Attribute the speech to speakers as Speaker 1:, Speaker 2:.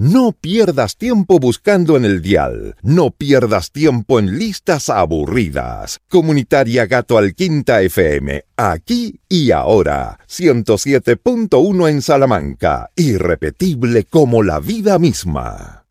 Speaker 1: No pierdas tiempo buscando en el dial. No pierdas tiempo en listas aburridas. Comunitaria Gato Alquinta FM. Aquí y ahora. 107.1 en Salamanca. Irrepetible como la vida misma.